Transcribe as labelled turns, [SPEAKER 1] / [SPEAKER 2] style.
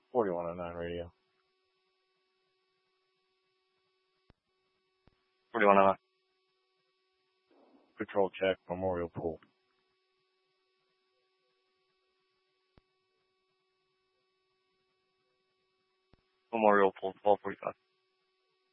[SPEAKER 1] 4109 radio.
[SPEAKER 2] 4109.
[SPEAKER 1] Patrol check, Memorial Pool.
[SPEAKER 2] Memorial Pool, 1245.